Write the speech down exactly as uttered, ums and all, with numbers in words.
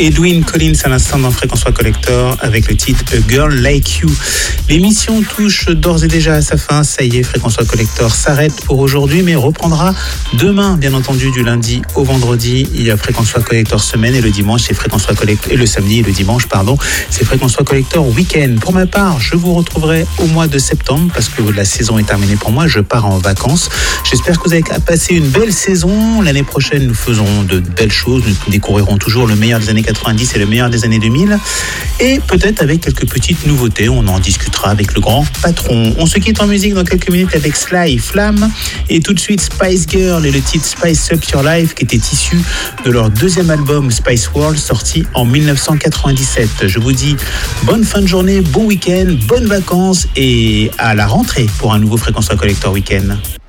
Edwyn Collins à l'instant dans Fréquence Collector avec le titre A Girl Like You. L'émission touche d'ores et déjà à sa fin. Ça y est, Fréquence Collector s'arrête pour aujourd'hui, mais reprendra demain, bien entendu, du lundi au vendredi. Il y a Fréquence Collector semaine et le dimanche, c'est Fréquence Collector, et le samedi et le dimanche, pardon, c'est Fréquence Collector week-end. Pour ma part, je vous retrouverai au mois de septembre parce que la saison est terminée pour moi. Je pars en vacances. J'espère que vous avez passé une belle saison. L'année prochaine, nous faisons de belles choses. Nous découvrirons toujours le meilleur des années quatre-vingt-dix et le meilleur des années deux mille. Et peut-être avec quelques petites nouveautés. On en discutera avec le grand patron. On se quitte en musique dans quelques minutes avec Sly Flamme. Et tout de suite, Spice Girl et le titre Spice Up Your Life qui était issu de leur deuxième album Spice World sorti en dix-neuf cent quatre-vingt-dix-sept. Je vous dis bonne fin de journée, bon week-end, bonnes vacances et à la rentrée pour un nouveau Fréquence Collector Week-end.